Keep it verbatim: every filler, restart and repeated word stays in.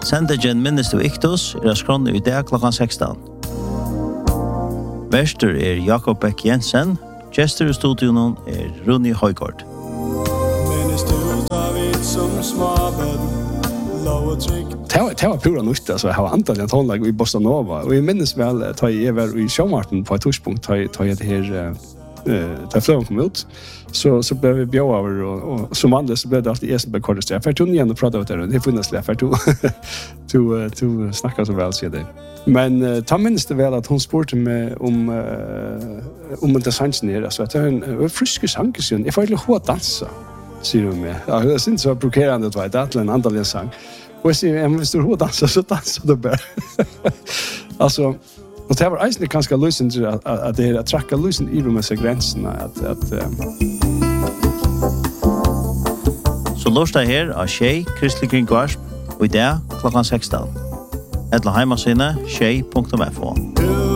Sendegen minnes du iktus er skronne i dag klokkan sekstan. Verster er Jakob Beck Jensen, gestor i studionen er Rune Højgaard. Det var pura nytt, altså, jeg har antall en tonlag i Bossa Nova, og jeg minnes vel, da jeg var i Sjømarten på et torspunkt, da jeg det her, da fløven kom ut, så, så ble vi bjør over, og, og som vanlig så ble det alltid jeg som ble kortest. Jeg fikk igjen og pratet om det, det er funnet slik, jeg fikk to snakke så vel, sier det. Men uh, ta minnes det vel at hun spurte meg om, uh, om det sangen her, altså, at det er en uh, friske sanger, sier hun, jeg får ikke hva dansa, sier hun meg. Ja, jeg synes det var provokerende, det er en andal sang. Og jeg sier, hvis du hva dansa, så dansa du bare. Altså, og det var eisende ganske løsende til at, at det er at trakka løsende i rommet seg grensene, at, at um... Så lørste her av Tjei, Kristelig Kringvarsp, og i dag klokkan sekstan. Edla heimasine, tjei punktum f o.